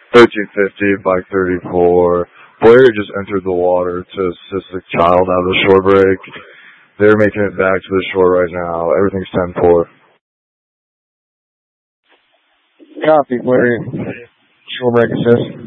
1350, bike 34. Blair just entered the water to assist the child out of the shore break. They're making it back to the shore right now. Everything's 10-4. Copy, Blair. Shore break assist.